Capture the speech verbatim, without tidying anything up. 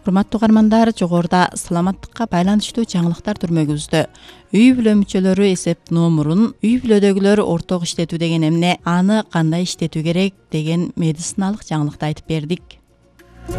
Урматтуу угармандар, жогоруда саламаттыкка байланыштуу жаңылыктар түрмөгүбүздө үй бүлө мүчөлөрү эсептинүү мурун үй бүлөдөгүлөр орток иштетүү деген эмне, аны кандай иштетүү керек деген медициналык жаңылыкты айтып бердик.